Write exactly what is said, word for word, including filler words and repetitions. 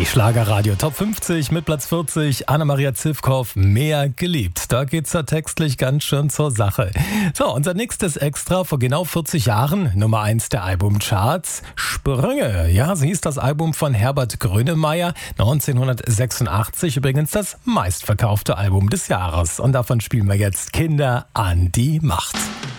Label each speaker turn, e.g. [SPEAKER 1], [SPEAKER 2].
[SPEAKER 1] Schlagerradio Top fünfzig mit Platz vierzig, Anna-Maria Zivkow, Mehr geliebt. Da geht's ja textlich ganz schön zur Sache. So, unser nächstes Extra vor genau vierzig Jahren, Nummer eins der Albumcharts, Sprünge. Ja, so hieß das Album von Herbert Grönemeyer, neunzehnhundertsechsundachtzig, übrigens das meistverkaufte Album des Jahres. Und davon spielen wir jetzt Kinder an die Macht.